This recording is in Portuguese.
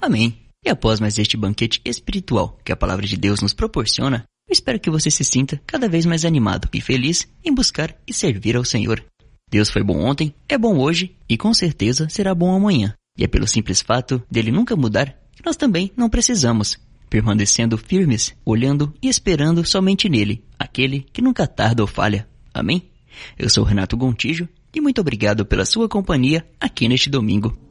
Amém. E após mais este banquete espiritual que a palavra de Deus nos proporciona, eu espero que você se sinta cada vez mais animado e feliz em buscar e servir ao Senhor. Deus foi bom ontem, é bom hoje e com certeza será bom amanhã. E é pelo simples fato dele nunca mudar que nós também não precisamos, permanecendo firmes, olhando e esperando somente nele, aquele que nunca tarda ou falha. Amém? Eu sou Renato Gontijo e muito obrigado pela sua companhia aqui neste domingo.